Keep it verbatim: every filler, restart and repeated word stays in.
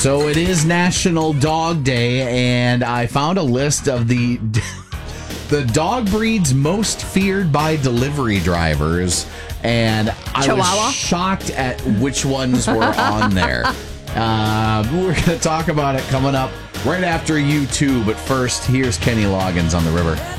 So it is National Dog Day, and I found a list of the the dog breeds most feared by delivery drivers, and I Chihuahua? was shocked at which ones were on there. Uh, we're going to talk about it coming up right after you two, but first, here's Kenny Loggins on the river.